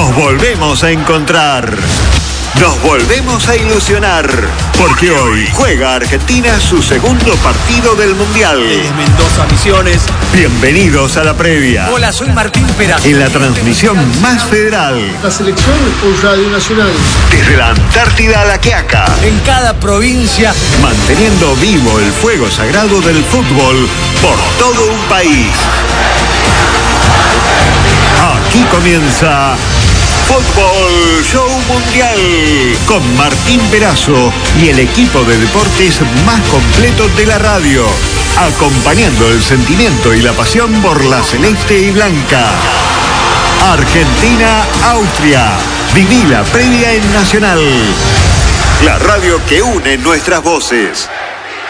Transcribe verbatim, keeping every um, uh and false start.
Nos volvemos a encontrar. Nos volvemos a ilusionar, porque hoy juega Argentina su segundo partido del Mundial. Desde Mendoza, Misiones. Bienvenidos a la previa. Hola, soy Martín Perazo. En la transmisión más federal. La selección por Radio Nacional. Desde la Antártida a la Quiaca. En cada provincia. Manteniendo vivo el fuego sagrado del fútbol por todo un país. Aquí comienza Fútbol Show Mundial con Martín Perazo y el equipo de deportes más completo de la radio, acompañando el sentimiento y la pasión por la celeste y blanca. Argentina-Austria. Viví la previa en Nacional, la radio que une nuestras voces.